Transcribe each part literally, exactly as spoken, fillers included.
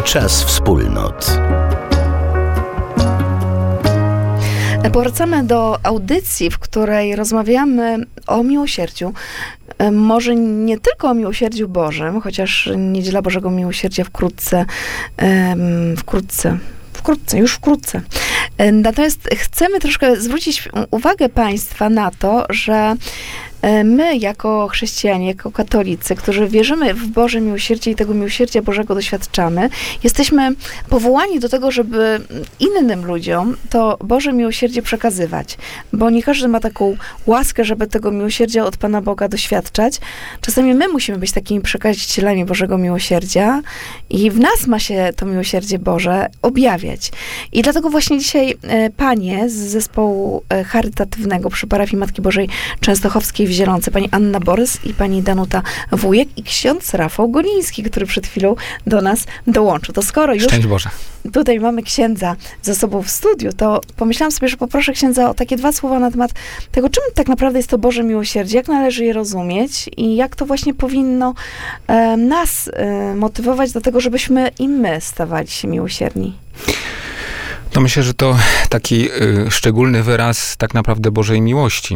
Czas wspólnot. Powracamy do audycji, w której rozmawiamy o miłosierdziu. Może nie tylko o miłosierdziu Bożym, chociaż Niedziela Bożego Miłosierdzia wkrótce, wkrótce, wkrótce, już wkrótce. Natomiast chcemy troszkę zwrócić uwagę Państwa na to, że my, jako chrześcijanie, jako katolicy, którzy wierzymy w Boże miłosierdzie i tego miłosierdzia Bożego doświadczamy, jesteśmy powołani do tego, żeby innym ludziom to Boże miłosierdzie przekazywać. Bo nie każdy ma taką łaskę, żeby tego miłosierdzia od Pana Boga doświadczać. Czasami my musimy być takimi przekazicielami Bożego miłosierdzia i w nas ma się to miłosierdzie Boże objawiać. I dlatego właśnie dzisiaj panie z zespołu charytatywnego przy parafii Matki Bożej Częstochowskiej w Zielonce, pani Anna Borys i pani Danuta Wujek i ksiądz Rafał Goliński, który przed chwilą do nas dołączył. To skoro już Szczęść Boże. Tutaj mamy księdza ze sobą w studiu, to pomyślałam sobie, że poproszę księdza o takie dwa słowa na temat tego, czym tak naprawdę jest to Boże miłosierdzie, jak należy je rozumieć i jak to właśnie powinno e, nas e, motywować do tego, żebyśmy i my stawali się miłosierni. No myślę, że to taki y, szczególny wyraz tak naprawdę Bożej miłości.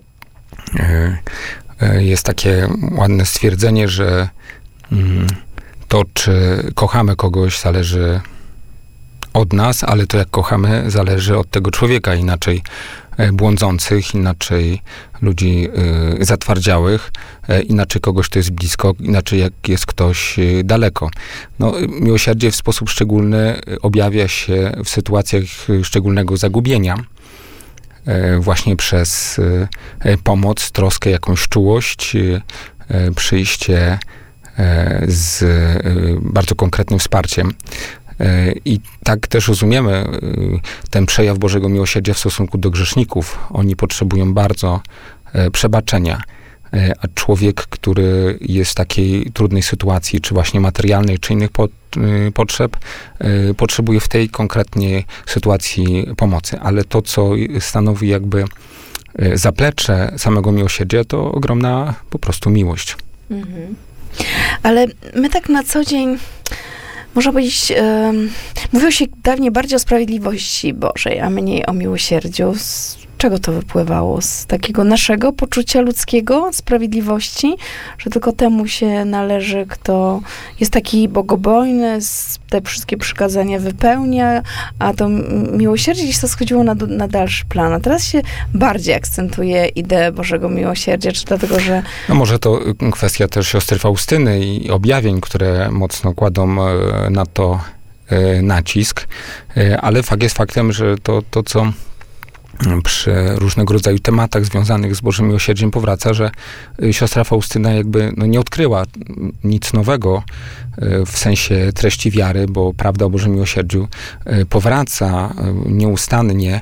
Jest takie ładne stwierdzenie, że to, czy kochamy kogoś, zależy od nas, ale to, jak kochamy, zależy od tego człowieka, inaczej błądzących, inaczej ludzi zatwardziałych, inaczej kogoś, kto jest blisko, inaczej jak jest ktoś daleko. No, miłosierdzie w sposób szczególny objawia się w sytuacjach szczególnego zagubienia, właśnie przez pomoc, troskę, jakąś czułość, przyjście z bardzo konkretnym wsparciem. I tak też rozumiemy ten przejaw Bożego miłosierdzia w stosunku do grzeszników. Oni potrzebują bardzo przebaczenia. A człowiek, który jest w takiej trudnej sytuacji, czy właśnie materialnej, czy innych po, y, potrzeb, y, potrzebuje w tej konkretnej sytuacji pomocy. Ale to, co stanowi jakby y, zaplecze samego miłosierdzia, to ogromna po prostu miłość. Mhm. Ale my tak na co dzień, można powiedzieć, yy, mówiło się dawniej bardziej o sprawiedliwości Bożej, a mniej o miłosierdziu. Z czego to wypływało? Z takiego naszego poczucia ludzkiego, sprawiedliwości, że tylko temu się należy, kto jest taki bogobojny, te wszystkie przykazania wypełnia, a to miłosierdzie gdzieś to schodziło na, na dalszy plan. A teraz się bardziej akcentuje ideę Bożego miłosierdzia, czy dlatego, że... No może to kwestia też siostry Faustyny i objawień, które mocno kładą na to nacisk, ale fakt jest faktem, że to, to co przy różnego rodzaju tematach związanych z Bożym miłosierdziem powraca, że siostra Faustyna jakby no, nie odkryła nic nowego w sensie treści wiary, bo prawda o Bożym miłosierdziu powraca nieustannie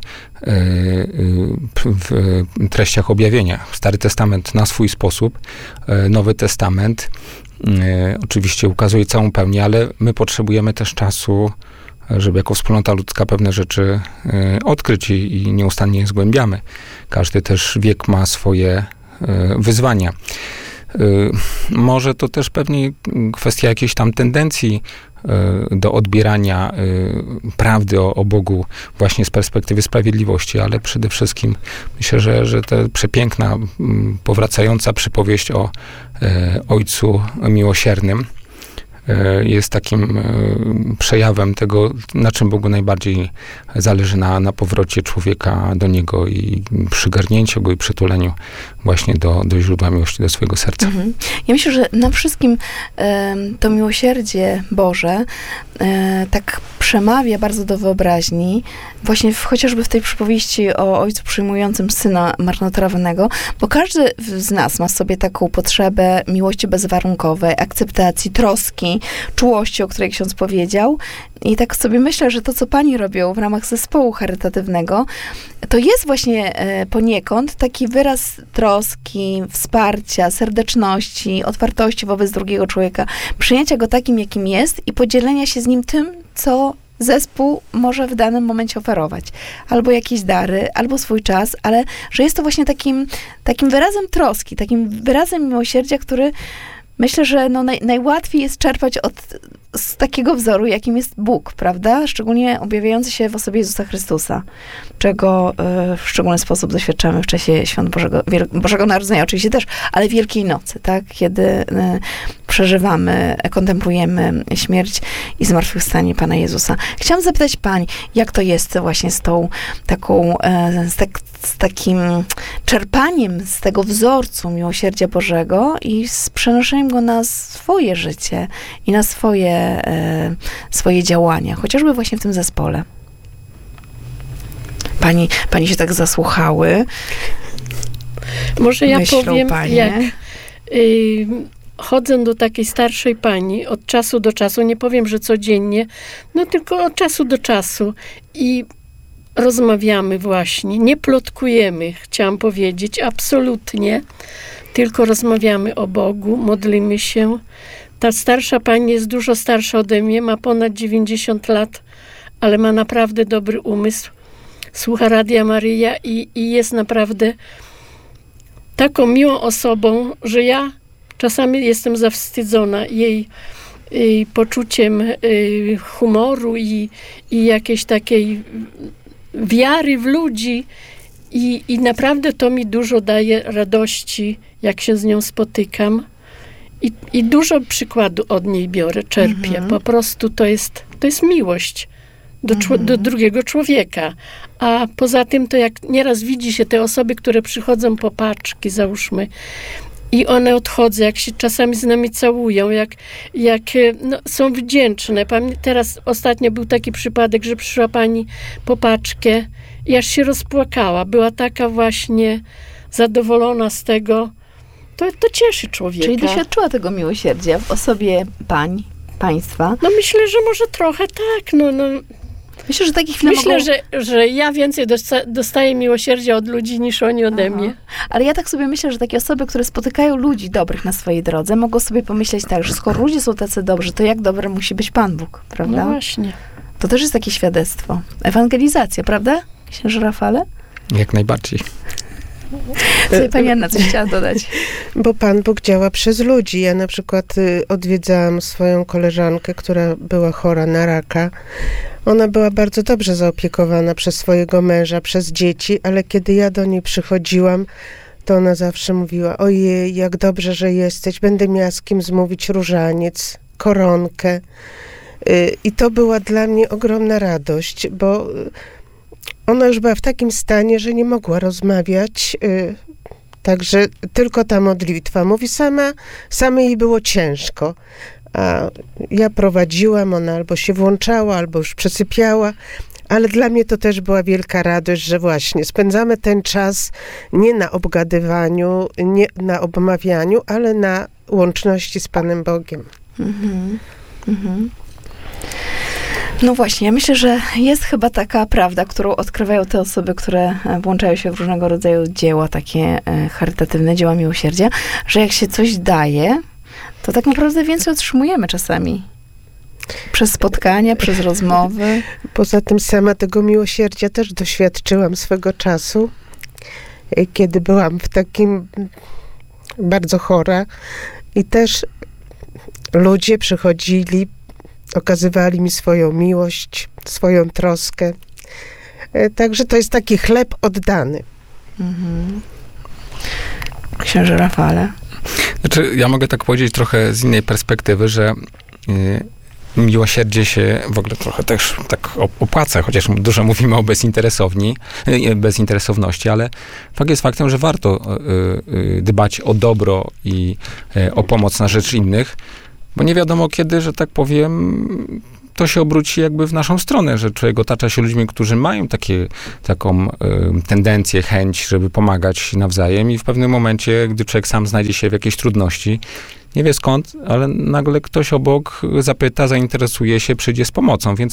w treściach objawienia. Stary Testament na swój sposób, Nowy Testament oczywiście ukazuje całą pełnię, ale my potrzebujemy też czasu, żeby jako wspólnota ludzka pewne rzeczy y, odkryć i, i nieustannie je zgłębiamy. Każdy też wiek ma swoje y, wyzwania. Y, może to też pewnie kwestia jakiejś tam tendencji y, do odbierania y, prawdy o, o Bogu właśnie z perspektywy sprawiedliwości, ale przede wszystkim myślę, że, że ta przepiękna, y, powracająca przypowieść o y, Ojcu Miłosiernym jest takim przejawem tego, na czym Bogu najbardziej zależy, na, na powrocie człowieka do Niego i przygarnięciu Go i przytuleniu właśnie do, do źródła miłości, do swojego serca. Mhm. Ja myślę, że nam wszystkim e, to miłosierdzie Boże e, tak przemawia bardzo do wyobraźni, właśnie w, chociażby w tej przypowieści o ojcu przyjmującym syna marnotrawnego, bo każdy z nas ma w sobie taką potrzebę miłości bezwarunkowej, akceptacji, troski, czułości, o której ksiądz powiedział. I tak sobie myślę, że to, co pani robią w ramach zespołu charytatywnego, to jest właśnie e, poniekąd taki wyraz troski, wsparcia, serdeczności, otwartości wobec drugiego człowieka, przyjęcia go takim, jakim jest i podzielenia się z nim tym, co zespół może w danym momencie oferować. Albo jakieś dary, albo swój czas, ale że jest to właśnie takim, takim wyrazem troski, takim wyrazem miłosierdzia, który Myślę, że no naj, najłatwiej jest czerpać od, z takiego wzoru, jakim jest Bóg, prawda? Szczególnie objawiający się w osobie Jezusa Chrystusa, czego y, w szczególny sposób doświadczamy w czasie Świąt Bożego, Bożego Narodzenia oczywiście też, ale Wielkiej Nocy, tak? Kiedy y, przeżywamy, kontemplujemy śmierć i zmartwychwstanie Pana Jezusa. Chciałam zapytać Pań, jak to jest właśnie z tą taką, y, z, tak, z takim czerpaniem z tego wzorcu miłosierdzia Bożego i z przenoszeniem go na swoje życie i na swoje, e, swoje działania, chociażby właśnie w tym zespole. Pani, pani się tak zasłuchały. Może ja Myślą powiem, panie. jak y, chodzę do takiej starszej pani od czasu do czasu, nie powiem, że codziennie, no tylko od czasu do czasu i rozmawiamy właśnie, nie plotkujemy, chciałam powiedzieć, absolutnie, tylko rozmawiamy o Bogu, modlimy się. Ta starsza pani jest dużo starsza ode mnie, ma ponad dziewięćdziesiąt lat, ale ma naprawdę dobry umysł. Słucha Radia Maryja i, i jest naprawdę taką miłą osobą, że ja czasami jestem zawstydzona jej, jej poczuciem y, humoru i, i jakiejś takiej wiary w ludzi. I, I naprawdę to mi dużo daje radości, jak się z nią spotykam. I, i dużo przykładu od niej biorę, czerpię. Mhm. Po prostu to jest, to jest miłość do, mhm. do drugiego człowieka. A poza tym to jak nieraz widzi się te osoby, które przychodzą po paczki, załóżmy, i one odchodzą, jak się czasami z nami całują, jak, jak no, są wdzięczne. Teraz ostatnio był taki przypadek, że przyszła pani po paczkę i aż się rozpłakała. Była taka właśnie zadowolona z tego. To, to cieszy człowieka. Czyli doświadczyła tego miłosierdzia w osobie pań, państwa. No myślę, że może trochę tak. No, no. Myślę, że takich chwil Myślę, mogą... że, że ja więcej dosta- dostaję miłosierdzia od ludzi niż oni ode Aha. mnie. Ale ja tak sobie myślę, że takie osoby, które spotykają ludzi dobrych na swojej drodze, mogą sobie pomyśleć tak, że skoro ludzie są tacy dobrzy, to jak dobry musi być Pan Bóg, prawda? No właśnie. To też jest takie świadectwo. Ewangelizacja, prawda? Księże Rafale? Jak najbardziej. Co pani Anna coś chciała dodać? Bo Pan Bóg działa przez ludzi. Ja na przykład y, odwiedzałam swoją koleżankę, która była chora na raka. Ona była bardzo dobrze zaopiekowana przez swojego męża, przez dzieci, ale kiedy ja do niej przychodziłam, to ona zawsze mówiła: ojej, jak dobrze, że jesteś, będę miała z kim zmówić różaniec, koronkę. Y, I to była dla mnie ogromna radość, bo ona już była w takim stanie, że nie mogła rozmawiać, y, także tylko ta modlitwa. Mówi, sama, samej jej było ciężko. A ja prowadziłam, ona albo się włączała, albo już przesypiała, ale dla mnie to też była wielka radość, że właśnie spędzamy ten czas nie na obgadywaniu, nie na obmawianiu, ale na łączności z Panem Bogiem. Mhm. Mhm. No właśnie, ja myślę, że jest chyba taka prawda, którą odkrywają te osoby, które włączają się w różnego rodzaju dzieła, takie charytatywne, dzieła miłosierdzia, że jak się coś daje, to tak naprawdę więcej otrzymujemy czasami. Przez spotkania, przez rozmowy. Poza tym sama tego miłosierdzia też doświadczyłam swego czasu, kiedy byłam w takim bardzo chora i też ludzie przychodzili, okazywali mi swoją miłość, swoją troskę. Także to jest taki chleb oddany. Mhm. Księże Rafale. Znaczy, ja mogę tak powiedzieć trochę z innej perspektywy, że y, miłosierdzie się w ogóle trochę też tak opłaca, chociaż dużo mówimy o bezinteresowni, y, bezinteresowności, ale fakt jest faktem, że warto y, y, dbać o dobro i y, o pomoc na rzecz innych, bo nie wiadomo kiedy, że tak powiem, to się obróci jakby w naszą stronę, że człowiek otacza się ludźmi, którzy mają takie, taką y, tendencję, chęć, żeby pomagać nawzajem i w pewnym momencie, gdy człowiek sam znajdzie się w jakiejś trudności, nie wie skąd, ale nagle ktoś obok zapyta, zainteresuje się, przyjdzie z pomocą, więc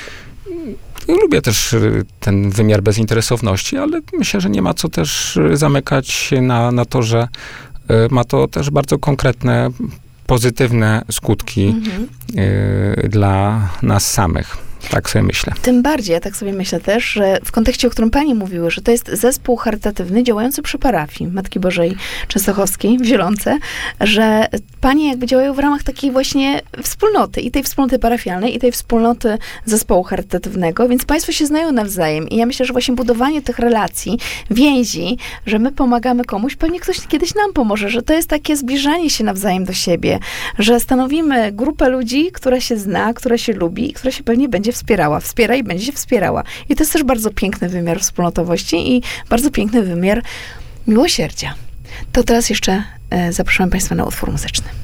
lubię też ten wymiar bezinteresowności, ale myślę, że nie ma co też zamykać się na, na to, że y, ma to też bardzo konkretne pozytywne skutki mhm. y, dla nas samych. Tak sobie myślę. Tym bardziej, ja tak sobie myślę też, że w kontekście, o którym pani mówiły, że to jest zespół charytatywny działający przy parafii Matki Bożej Częstochowskiej w Zielonce, że panie jakby działają w ramach takiej właśnie wspólnoty, i tej wspólnoty parafialnej, i tej wspólnoty zespołu charytatywnego, więc państwo się znają nawzajem i ja myślę, że właśnie budowanie tych relacji, więzi, że my pomagamy komuś, pewnie ktoś kiedyś nam pomoże, że to jest takie zbliżanie się nawzajem do siebie, że stanowimy grupę ludzi, która się zna, która się lubi i która się pewnie będzie wspierała, wspiera i będzie się wspierała. I to jest też bardzo piękny wymiar wspólnotowości i bardzo piękny wymiar miłosierdzia. To teraz jeszcze e, zapraszam państwa na utwór muzyczny.